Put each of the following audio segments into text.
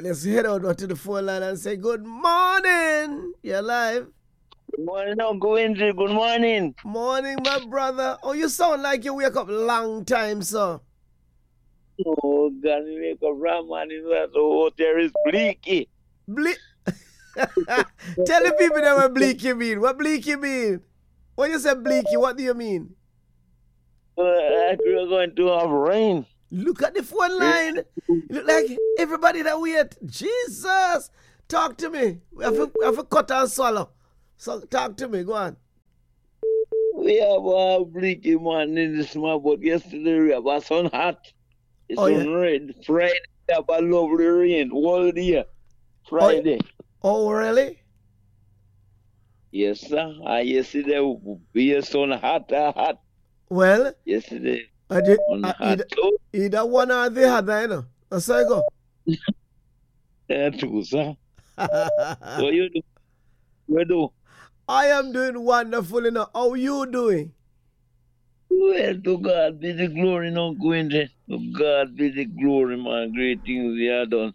right, let's head over to the phone line and say good morning. You're live. Good morning, Uncle Winter. Good morning. Morning, my brother. Oh, you sound like you wake up long time, sir. Oh, God, we wake up right, man. So there is bleaky. Tell the people that what bleaky mean. What bleaky mean? When you say bleaky, what do you mean? We're going to have rain. Look at the phone line. You look like everybody that wait. Jesus. Talk to me. We have to cut and swallow. So talk to me. Go on. We have a bleaky man in the small, but yesterday we have a sun hot. It's red. Friday, we have a lovely rain. All day. Friday. Oh, really? Yes, sir. Yesterday we have sun hot. Well, yesterday. Either one or the other, you know. That's how I go. That's true, sir. What you do? What do? I am doing wonderful, you know. How you doing? Well, to God be the glory, no going to God be the glory, man. Great things we have done.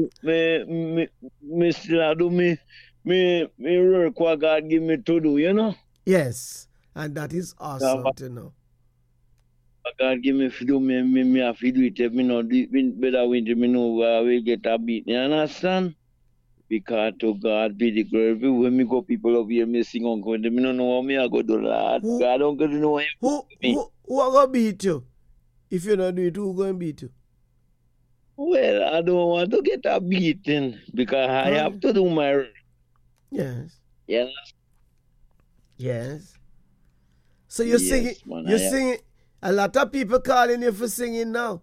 Me still do me work what God give me to do, you know? Yes, and that is awesome to know. God give me to do me have to do it. If me not do it, better winter, me know where we get a beat. You understand? Because to God be the glory. When me go people up here, me sing on going, me don't know how me I go do that. God don't go to know him. Who are going to beat you? If you don't do it, who going to beat you? Well, I don't want to get a beating because I have to do my work. Yes. Yes. Yes. So you're singing. You're singing. A lot of people calling you for singing now.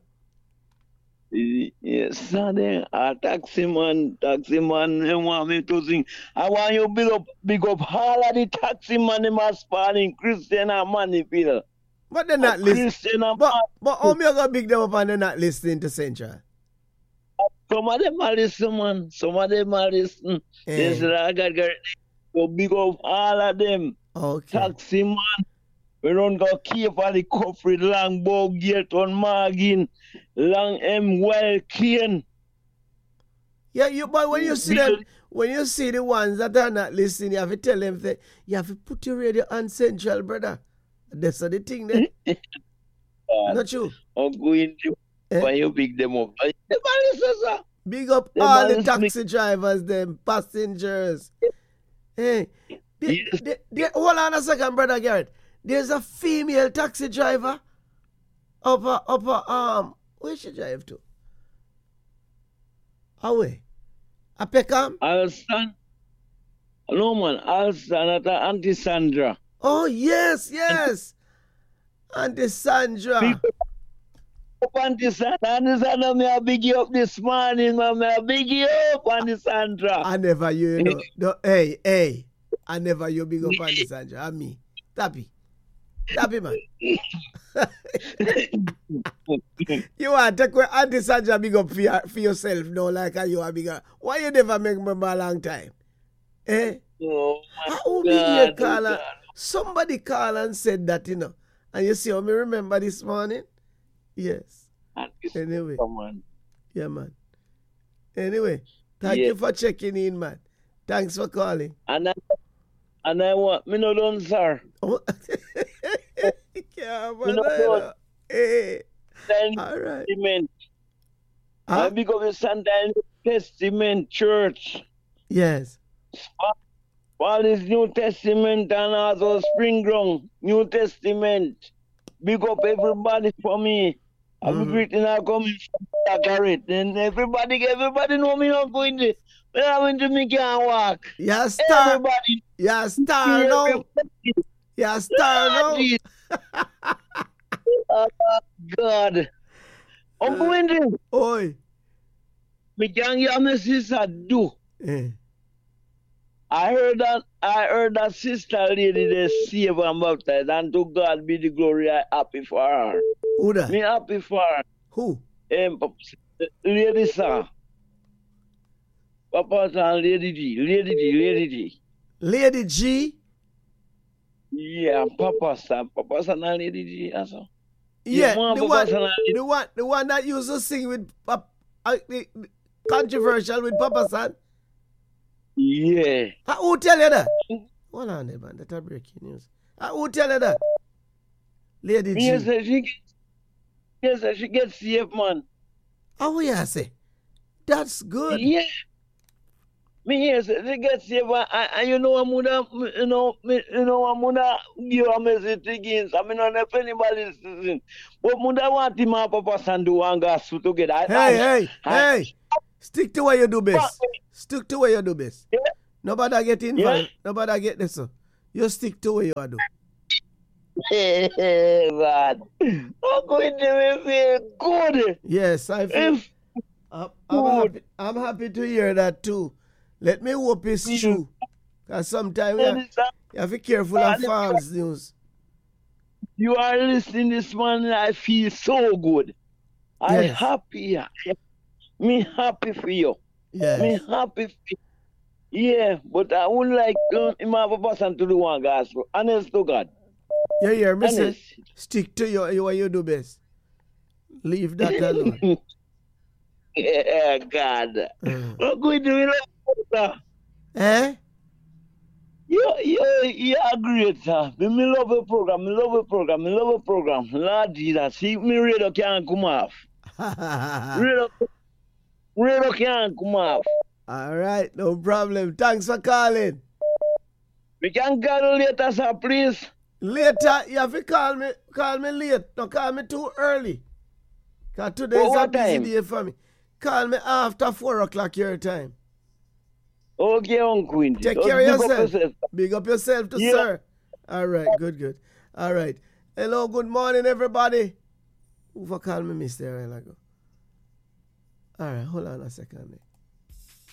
Yes, sir. Taxi man, they want me to sing. I want you big up all of the taxi man, they must spelling Christian and Manipil. But they're not listening. But how me gonna big them up and they're not listening to Central? Some of them are listening, man. Some of them are listening. Yes, I got to big up all of them. Okay. Taxi man. We don't go keep for the Coffrey, Long Bow Gate on Margin, Long Well Kane. Yeah, but when you see them, when you see the ones that are not listening, you have to tell them that you have to put your radio on Central, brother. That's the thing there. Not true. I'm going to when you pick them up. Big up all the taxi drivers, them passengers. Hey, hold on a second, brother Garrett. There's a female taxi driver where she drive to? Away. A Peckham? Alston? No, man. Alston at Auntie Sandra. Oh, yes. Auntie Sandra. Auntie Sandra, may I big you up this morning, man. May I big you up, Auntie Sandra. I never you know. No, hey. I never you big up Auntie Sandra. And me. Tappy, man. You want to take Auntie Sandra big up for yourself, no, like you are bigger. Why you never make me a long time? Oh, my somebody called and said that, you know. And you see how me remember this morning? Yes. Anyway. Come on. Yeah, man. Anyway, thank you for checking in, man. Thanks for calling. And I want me no done, sir. Oh. Yeah, man. Hey. All right. I big up the Sunday Testament Church. Yes. All this New Testament and also Spring Ground, New Testament. Big up everybody for me. I'm greeting I coming from Garrett. And everybody know me not going to. When I went to me can't walk. Yes, everybody. Yes, star now. Yes, star now. Oh, God. Uncle Wendy. Oi. Me can't get my sister do. I heard that sister lady they save and baptized, and to God be the glory. I'm happy for her. Who that? Me happy for her. Who? Lady sir. Papa and Lady G. Lady G? Yeah, Papa and Lady G also. Yeah, the one that used to sing with controversial with Papa San? Yeah. Who tell you that? Hold on there, man. That's breaking news. Who tell you that? Lady G. Yes, she gets saved, man. How you say? That's good. Yeah. Yes, she gets saved. And you know, I'm gonna give a message against. I mean, not if anybody's listening. But I want him and Papa San do one gospel together. Hey. Stick to what you do best. Stick to what you do best. Yeah. Nobody get involved. Yeah. Nobody get this. You stick to what you do. Hey, man. I'm going to feel good. Yes, I feel. I'm happy to hear that too. Let me hope it's true. Because sometimes you have to be careful of false news. You are listening this morning, I feel so good. I'm happy. Me happy for you. Yes. Me happy for you. Yeah, but I would like him have a person to do one gospel. Honest to God. Yeah, yeah, Mister. Stick to what you do best. Leave that alone. Yeah, God. What could do it? Eh? You're great, sir. Me love a program. Lord Jesus, see, me radio can't come off. radio can't come off. All right, no problem. Thanks for calling. We can call later, sir, please. Later, you have to call me late. Don't call me too early. Because today is a busy day for me. Call me after 4 o'clock your time. Okay, Uncle Quinty. Take care of yourself. Big up yourself to sir. All right, good. All right. Hello, good morning, everybody. Who for call me Mr. All right, hold on a second.